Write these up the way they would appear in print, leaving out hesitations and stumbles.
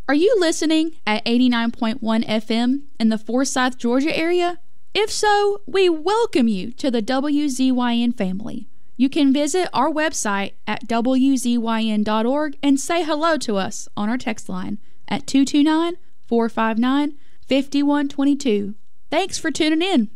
Are you listening at 89.1 FM in the Forsyth, Georgia area? If so, we welcome you to the WZYN family. You can visit our website at wzyn.org and say hello to us on our text line at 229-459-5122. Thanks for tuning in.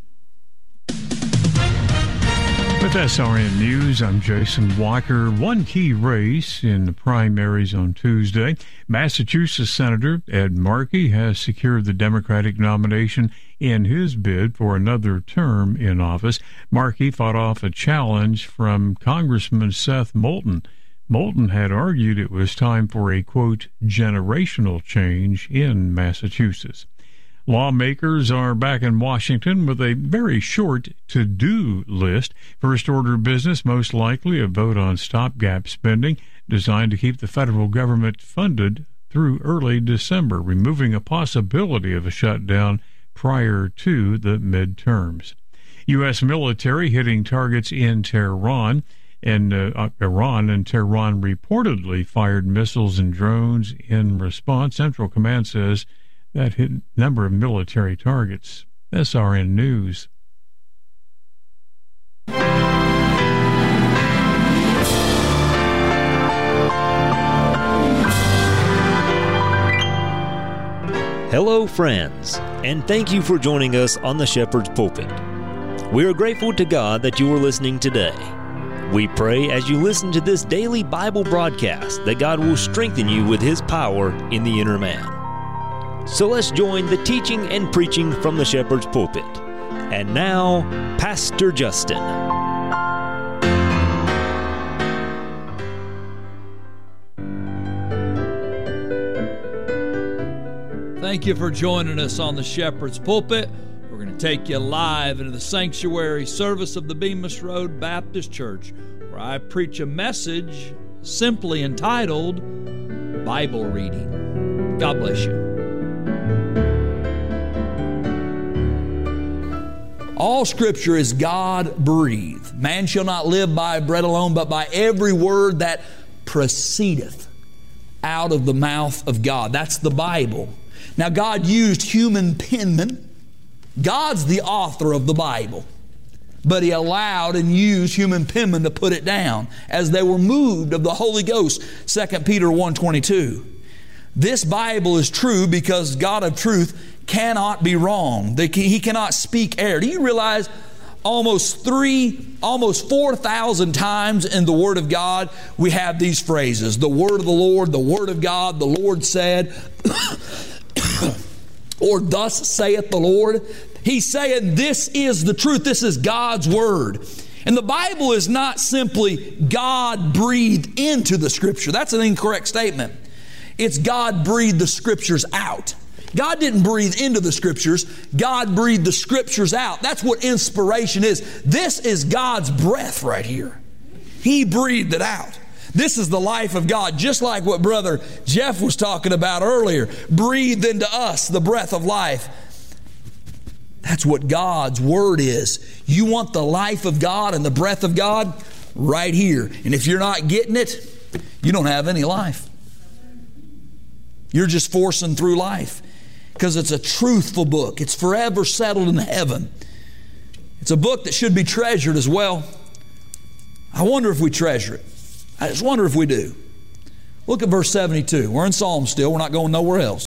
With SRN News, I'm Jason Walker. One key race in the primaries on Tuesday. Massachusetts Senator Ed Markey has secured the Democratic nomination in his bid for another term in office. Markey fought off a challenge from Congressman Seth Moulton. Moulton had argued it was time for a, quote, generational change in Massachusetts. Lawmakers are back in Washington with a very short to-do list. First order of business, most likely a vote on stopgap spending designed to keep the federal government funded through early December, removing a possibility of a shutdown prior to the midterms. U.S. military hitting targets in Tehran, and Iran and Tehran reportedly fired missiles and drones in response. Central Command says that hit a number of military targets. SRN News. Hello, friends, and thank you for joining us on the Shepherd's Pulpit. We are grateful to God that you are listening today. We pray as you listen to this daily Bible broadcast that God will strengthen you with His power in the inner man. So let's join the teaching and preaching from the Shepherd's Pulpit. And now, Pastor Justin. Thank you for joining us on the Shepherd's Pulpit. We're going to take you live into the sanctuary service of the Bemis Road Baptist Church, where I preach a message simply entitled Bible Reading. God bless you. All Scripture is God-breathed. Man shall not live by bread alone, but by every word that proceedeth out of the mouth of God. That's the Bible. Now, God used human penmen. God's the author of the Bible. But He allowed and used human penmen to put it down as they were moved of the Holy Ghost. 2 Peter 1:22. This Bible is true because God of truth cannot be wrong. He cannot speak error. Do you realize almost 4,000 times in the Word of God we have these phrases? The Word of the Lord, the Word of God, the Lord said, or thus saith the Lord. He's saying this is the truth. This is God's Word. And the Bible is not simply God breathed into the Scripture. That's an incorrect statement. It's God breathed the Scriptures out. God didn't breathe into the Scriptures. God breathed the Scriptures out. That's what inspiration is. This is God's breath right here. He breathed it out. This is the life of God, just like what Brother Jeff was talking about earlier. Breathed into us the breath of life. That's what God's Word is. You want the life of God and the breath of God? Right here. And if you're not getting it, you don't have any life. You're just forcing through life. Because it's a truthful book. It's forever settled in heaven. It's a book that should be treasured as well. I wonder if we treasure it. I just wonder if we do. Look at verse 72. We're in Psalm still. We're not going nowhere else.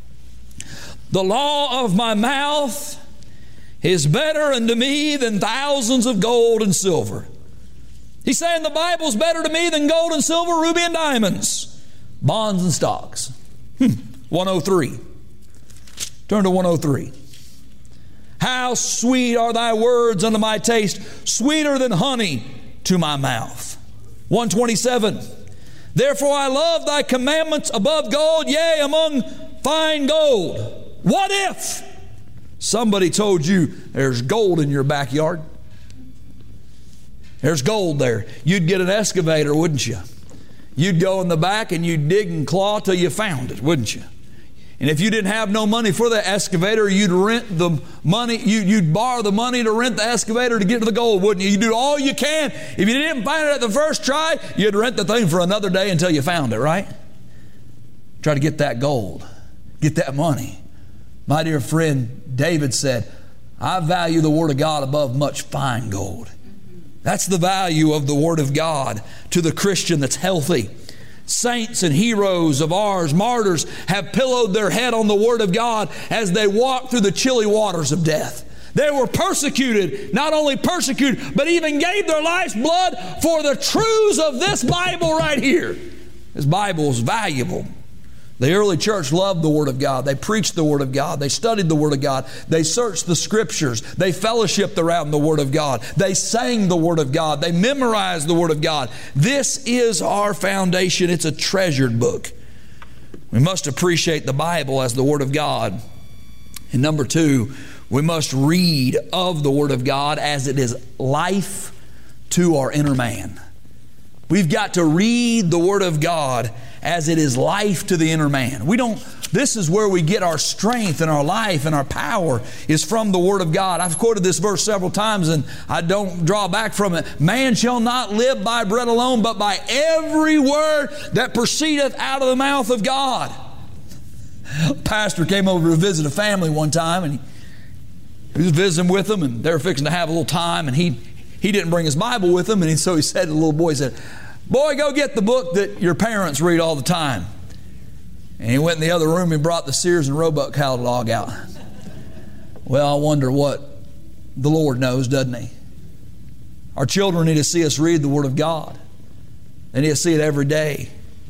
The law of my mouth is better unto me than thousands of gold and silver. He's saying the Bible's better to me than gold and silver, ruby and diamonds, bonds and stocks. 103. Turn to 103. How sweet are thy words unto my taste, sweeter than honey to my mouth. 127. Therefore I love thy commandments above gold, yea, among fine gold. What if somebody told you there's gold in your backyard? There's gold there. You'd get an excavator, wouldn't you? You'd go in the back and you'd dig and claw till you found it, wouldn't you? And if you didn't have no money for the excavator, you'd rent the money, you'd borrow the money to rent the excavator to get to the gold, wouldn't you? You'd do all you can. If you didn't find it at the first try, you'd rent the thing for another day until you found it, right? Try to get that gold. get that money. My dear friend David said, I value the Word of God above much fine gold. That's the value of the Word of God to the Christian that's healthy. Saints and heroes of ours, martyrs, have pillowed their head on the Word of God as they walk through the chilly waters of death. They were persecuted, not only persecuted, but even gave their life's blood for the truths of this Bible right here. This Bible is valuable. The early church loved the Word of God. They preached the Word of God. They studied the Word of God. They searched the Scriptures. They fellowshiped around the Word of God. They sang the Word of God. They memorized the Word of God. This is our foundation. It's a treasured book. We must appreciate the Bible as the Word of God. And number two, we must read of the Word of God as it is life to our inner man. We've got to read the Word of God as it is life to the inner man. This is where we get our strength and our life and our power is from the Word of God. I've quoted this verse several times and I don't draw back from it. Man shall not live by bread alone, but by every word that proceedeth out of the mouth of God. A pastor came over to visit a family one time and he was visiting with them and they were fixing to have a little time and he didn't bring his Bible with him, and so he said to the little boy, he said, boy, go get the book that your parents read all the time. And he went in the other room and brought the Sears and Roebuck catalog out. Well, I wonder what the Lord knows, doesn't He? Our children need to see us read the Word of God. They need to see it every day.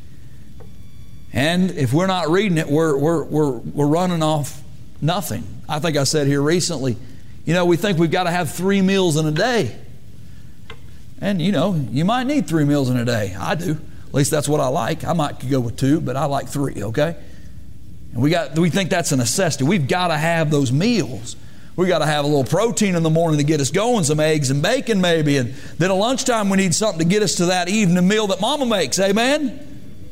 And if we're not reading it, we're running off nothing. I think I said here recently, we think we've got to have 3 meals in a day. And you might need 3 meals in a day. I do. At least that's what I like. I might go with 2, but I like 3, okay? And we think that's a necessity. We've got to have those meals. We've got to have a little protein in the morning to get us going, some eggs and bacon maybe. And then at lunchtime we need something to get us to that evening meal that Mama makes. Amen?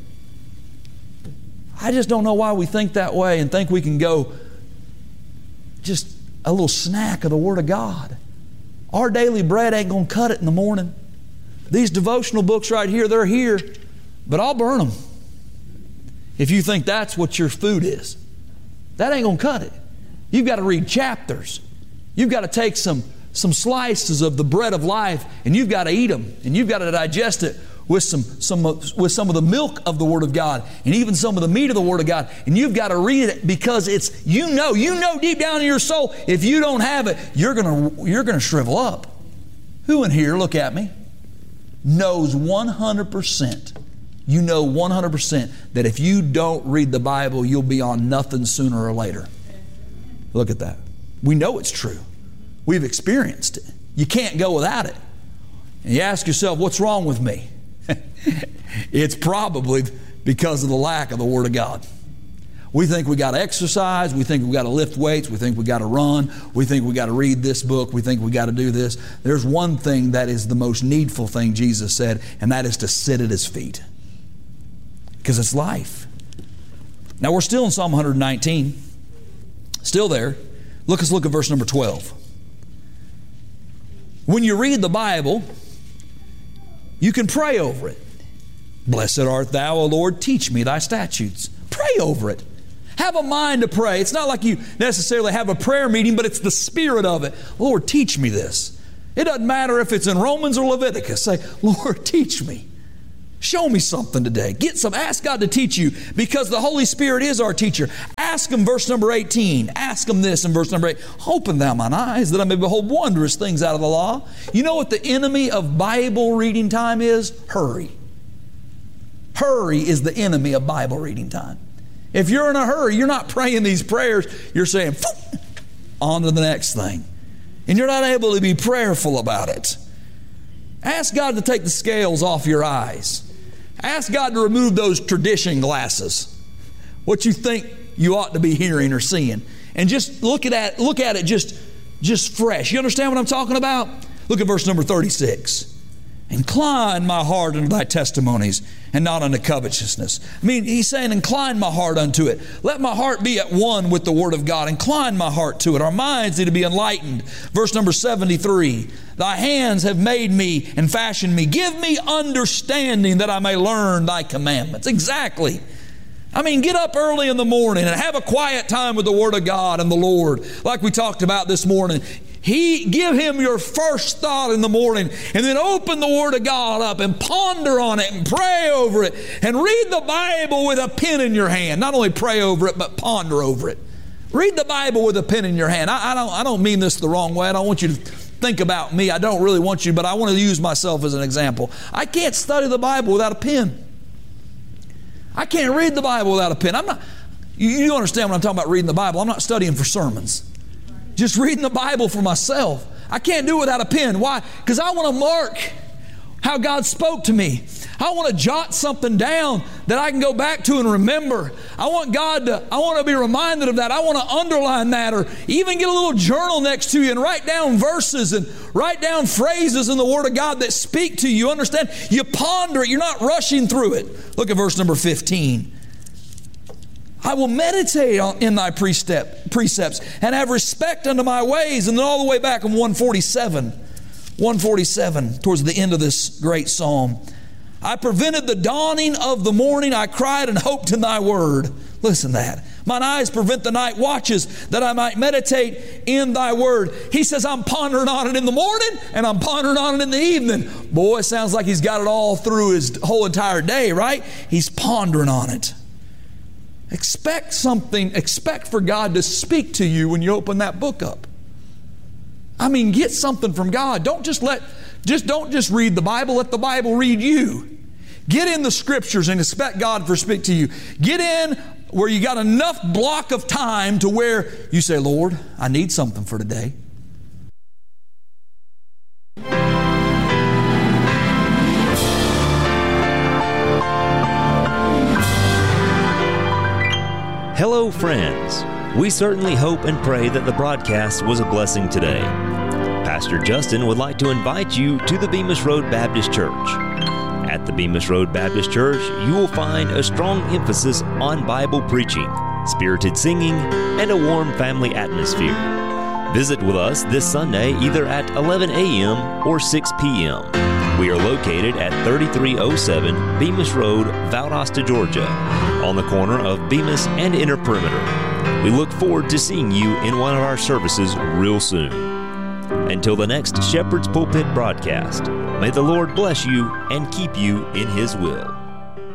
I just don't know why we think that way and think we can go just a little snack of the Word of God. Our daily bread ain't going to cut it in the morning. These devotional books right here, they're here, but I'll burn them. If you think that's what your food is, that ain't going to cut it. You've got to read chapters. You've got to take some slices of the bread of life and you've got to eat them and you've got to digest it with some of the milk of the Word of God and even some of the meat of the Word of God. And you've got to read it because it's, you know deep down in your soul, if you don't have it, you're gonna shrivel up. Who in here, look at me, knows 100%, you know 100% that if you don't read the Bible, you'll be on nothing sooner or later. Look at that. We know it's true. We've experienced it. You can't go without it. And you ask yourself, what's wrong with me? It's probably because of the lack of the Word of God. We think we got to exercise. We think we got to lift weights. We think we got to run. We think we got to read this book. We think we got to do this. There's one thing that is the most needful thing Jesus said, and that is to sit at His feet. Because it's life. Now we're still in Psalm 119. Still there. Let's look at verse number 12. When you read the Bible, you can pray over it. Blessed art thou, O Lord, teach me thy statutes. Pray over it. Have a mind to pray. It's not like you necessarily have a prayer meeting, but it's the spirit of it. Lord, teach me this. It doesn't matter if it's in Romans or Leviticus. Say, Lord, teach me. Show me something today. Ask God to teach you because the Holy Spirit is our teacher. Ask Him, verse number 18. Ask Him this in verse number 8. Open thou mine eyes that I may behold wondrous things out of the law. You know what the enemy of Bible reading time is? Hurry. Hurry is the enemy of Bible reading time. If you're in a hurry, you're not praying these prayers. You're saying, on to the next thing. And you're not able to be prayerful about it. Ask God to take the scales off your eyes. Ask God to remove those tradition glasses. What you think you ought to be hearing or seeing. And just look at it just fresh. You understand what I'm talking about? Look at verse number 36. Incline my heart unto thy testimonies and not unto covetousness. I mean, he's saying, incline my heart unto it. Let my heart be at one with the Word of God. Incline my heart to it. Our minds need to be enlightened. Verse number 73. Thy hands have made me and fashioned me. Give me understanding that I may learn thy commandments. Exactly. I mean, get up early in the morning and have a quiet time with the Word of God and the Lord, like we talked about this morning. Give Him your first thought in the morning, and then open the Word of God up and ponder on it and pray over it and read the Bible with a pen in your hand. Not only pray over it, but ponder over it. Read the Bible with a pen in your hand. I don't mean this the wrong way. I don't want you to think about me. I don't really want you, but I want to use myself as an example. I can't study the Bible without a pen. I can't read the Bible without a pen. You understand when I'm talking about reading the Bible. I'm not studying for sermons. Just reading the Bible for myself. I can't do it without a pen. Why? Because I want to mark how God spoke to me. I want to jot something down that I can go back to and remember. I want to be reminded of that. I want to underline that, or even get a little journal next to you and write down verses and write down phrases in the Word of God that speak to you. Understand? You ponder it. You're not rushing through it. Look at verse number 15. I will meditate in thy precepts and have respect unto my ways. And then all the way back in 147, towards the end of this great psalm. I prevented the dawning of the morning. I cried and hoped in thy word. Listen to that. Mine eyes prevent the night watches, that I might meditate in thy word. He says, I'm pondering on it in the morning and I'm pondering on it in the evening. Boy, it sounds like he's got it all through his whole entire day, right? He's pondering on it. Expect something. Expect for God to speak to you when you open that book up. I mean, get something from God. Don't just read the Bible. Let the Bible read you. Get in the Scriptures and expect God to speak to you. Get in where you got enough block of time to where you say, Lord, I need something for today. Hello, friends. We certainly hope and pray that the broadcast was a blessing today. Pastor Justin would like to invite you to the Bemis Road Baptist Church. At the Bemis Road Baptist Church, you will find a strong emphasis on Bible preaching, spirited singing, and a warm family atmosphere. Visit with us this Sunday either at 11 a.m. or 6 p.m. We are located at 3307 Bemis Road, Valdosta, Georgia, on the corner of Bemis and Inner Perimeter. We look forward to seeing you in one of our services real soon. Until the next Shepherd's Pulpit broadcast, may the Lord bless you and keep you in His will.